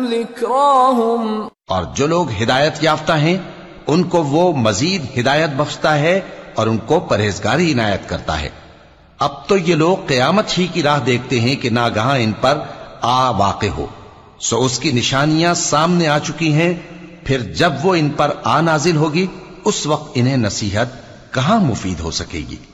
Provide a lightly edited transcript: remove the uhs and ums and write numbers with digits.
ذكراهم। और जो लोग हिदायत याफ्ता हैं उनको वो मजीद हिदायत बख्शता है और उनको परहेजगारी इनायत करता है। अब तो ये लोग क़यामत ही की राह देखते हैं कि नागहां इन पर आ वाक़े हो, सो उसकी निशानियां सामने आ चुकी हैं। फिर जब वो इन पर आ नाजिल होगी उस वक्त इन्हें नसीहत कहां मुफीद हो सकेगी।